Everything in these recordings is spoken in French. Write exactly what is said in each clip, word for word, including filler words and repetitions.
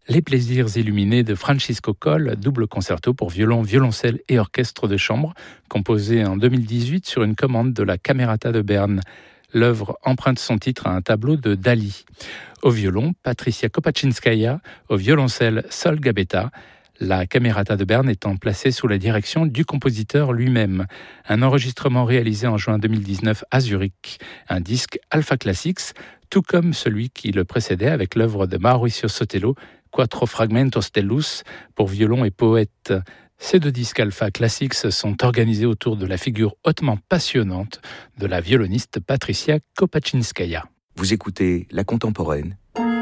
Les plaisirs illuminés de Francisco Coll, double concerto pour violon, violoncelle et orchestre de chambre, composé en deux mille dix-huit sur une commande de la Camerata de Berne. L'œuvre emprunte son titre à un tableau de Dali. Au violon, Patricia Kopaczynskaja, au violoncelle, Sol Gabetta. La Camerata de Berne étant placée sous la direction du compositeur lui-même. Un enregistrement réalisé en juin deux mille dix-neuf à Zurich. Un disque Alpha Classics, tout comme celui qui le précédait avec l'œuvre de Mauricio Sotelo, Quattro Fragmentos de Luz, pour violon et poète. Ces deux disques Alpha Classics sont organisés autour de la figure hautement passionnante de la violoniste Patricia Kopaczynskaja. Vous écoutez La Contemporaine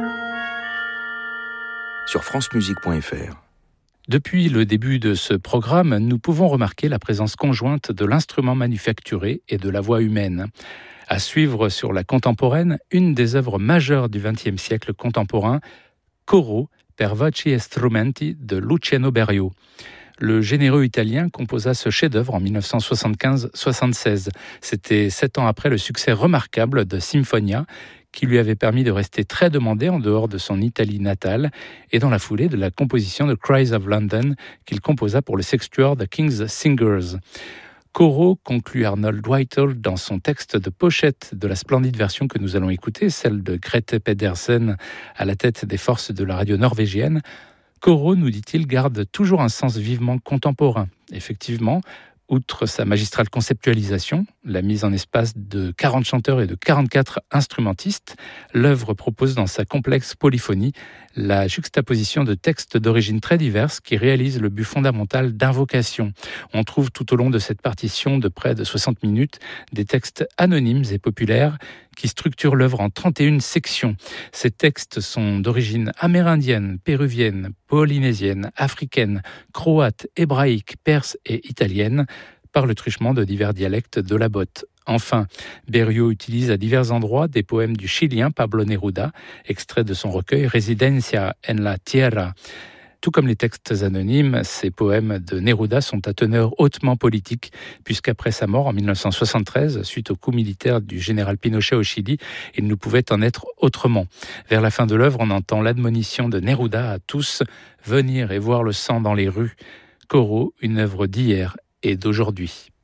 sur francemusique point f r. Depuis le début de ce programme, nous pouvons remarquer la présence conjointe de l'instrument manufacturé et de la voix humaine. À suivre sur La Contemporaine, une des œuvres majeures du vingtième siècle contemporain, Coro per voci e strumenti de Luciano Berio. Le généreux italien composa ce chef-d'œuvre en dix-neuf cent soixante-quinze soixante-seize. C'était sept ans après le succès remarquable de Symphonia, qui lui avait permis de rester très demandé en dehors de son Italie natale et dans la foulée de la composition de Cries of London qu'il composa pour le sextuor The King's Singers. Coro, conclut Arnold Whittle dans son texte de pochette de la splendide version que nous allons écouter, celle de Grete Pedersen à la tête des forces de la radio norvégienne. Coro, nous dit-il, garde toujours un sens vivement contemporain. Effectivement, outre sa magistrale conceptualisation, la mise en espace de quarante chanteurs et de quarante-quatre instrumentistes, l'œuvre propose dans sa complexe polyphonie la juxtaposition de textes d'origine très diverses qui réalisent le but fondamental d'invocation. On trouve tout au long de cette partition de près de soixante minutes des textes anonymes et populaires qui structurent l'œuvre en trente et une sections. Ces textes sont d'origine amérindienne, péruvienne, polynésienne, africaine, croate, hébraïque, perse et italienne, par le truchement de divers dialectes de la botte. Enfin, Berio utilise à divers endroits des poèmes du Chilien Pablo Neruda, extraits de son recueil Residencia en la Tierra. Tout comme les textes anonymes, ces poèmes de Neruda sont à teneur hautement politique, puisqu'après sa mort en dix-neuf cent soixante-treize, suite au coup militaire du général Pinochet au Chili, il ne pouvait en être autrement. Vers la fin de l'œuvre, on entend l'admonition de Neruda à tous « venir et voir le sang dans les rues ». Coro, une œuvre d'hier et d'aujourd'hui.